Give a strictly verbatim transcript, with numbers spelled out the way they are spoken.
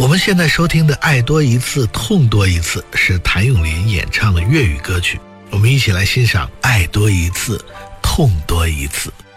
我们现在收听的《爱多一次，痛多一次》是谭咏麟演唱的粤语歌曲，我们一起来欣赏《爱多一次，痛多一次》。